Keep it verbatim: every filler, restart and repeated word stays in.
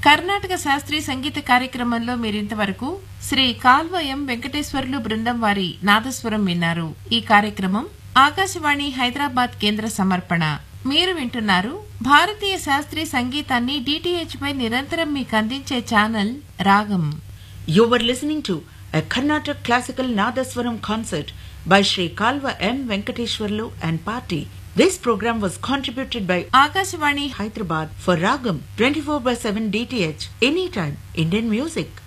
కర్ణాటక శాస్త్రీయ సంగీత కార్యక్రమంలో మీరింతవరకు శ్రీ కాల్వ ఎం వెంకటేశ్వర్లు బృందం వారి నాదస్వరం విన్నారు. ఈ కార్యక్రమం ఆకాశవాణి హైదరాబాద్ కేంద్ర సమర్పణ. మీరు వింటున్నారు భారతీయ శాస్త్రీయ సంగీతాన్ని డిటిహెచ్ పై నిరంతరం మీకు అందించే ఛానల్ రాగం. You were listening to a Carnatic classical Nadaswaram concert by Sri Kalva M. Venkateshwarlu and Party. This program was contributed by Akashvani Hyderabad for Ragam twenty-four by seven D T H, anytime Indian music.